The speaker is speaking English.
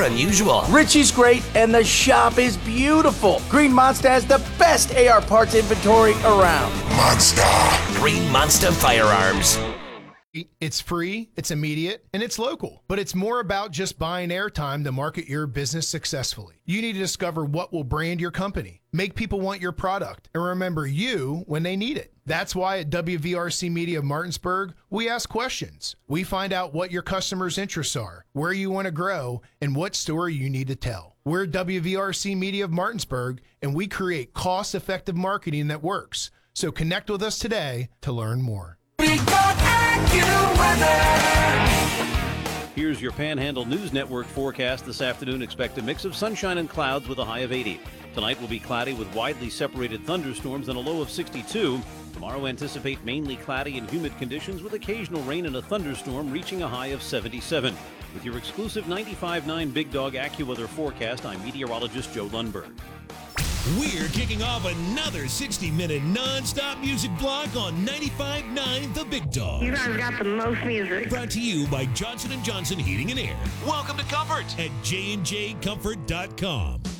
unusual. Richie's great, and the shop is beautiful. Green Monster has the best AR parts inventory around. Monster. Green Monster Firearms. It's free, it's immediate, and it's local. But it's more about just buying airtime to market your business successfully. You need to discover what will brand your company, make people want your product, and remember you when they need it. That's why at WVRC Media of Martinsburg, we ask questions. We find out what your customers' interests are, where you want to grow, and what story you need to tell. We're WVRC Media of Martinsburg, and we create cost-effective marketing that works. So connect with us today to learn more. Here's your Panhandle News Network forecast this afternoon. Expect a mix of sunshine and clouds with a high of 80. Tonight will be cloudy with widely separated thunderstorms and a low of 62. Tomorrow anticipate mainly cloudy and humid conditions with occasional rain and a thunderstorm reaching a high of 77. With your exclusive 95.9 Big Dog AccuWeather forecast, I'm meteorologist Joe Lundberg. We're kicking off another 60-minute non-stop music block on 95.9 The Big Dog. You guys got the most music. Brought to you by Johnson & Johnson Heating and Air. Welcome to Comfort at jnjcomfort.com.